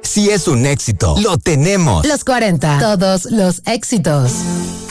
Si es un éxito, lo tenemos. Los 40. Todos los éxitos.